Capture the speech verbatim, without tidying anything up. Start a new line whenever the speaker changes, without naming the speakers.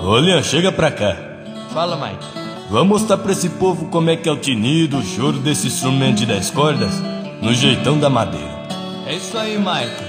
Ô, Leon, chega pra cá.
Fala, Mike.
Vamos mostrar pra esse povo como é que é o tinido, o choro desse instrumento de dez cordas no jeitão da madeira.
É isso aí, Mike.